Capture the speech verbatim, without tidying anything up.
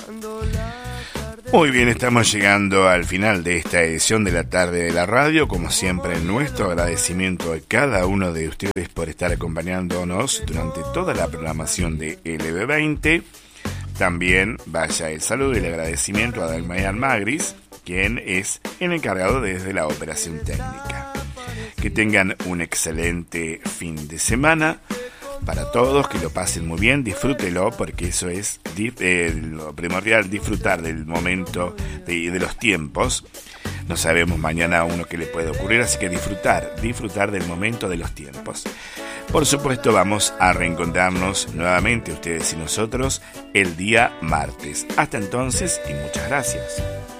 Muy bien, estamos llegando al final de esta edición de la tarde de la radio. Como siempre, nuestro agradecimiento a cada uno de ustedes por estar acompañándonos durante toda la programación de L B veinte. También vaya el saludo y el agradecimiento a Dalmayan Magris, quien es el encargado desde la operación técnica. Que tengan un excelente fin de semana. Para todos, que lo pasen muy bien, disfrútelo, porque eso es eh, lo primordial, disfrutar del momento y de, de los tiempos. No sabemos mañana a uno qué le puede ocurrir, así que disfrutar, disfrutar del momento de los tiempos. Por supuesto, vamos a reencontrarnos nuevamente, ustedes y nosotros, el día martes. Hasta entonces y muchas gracias.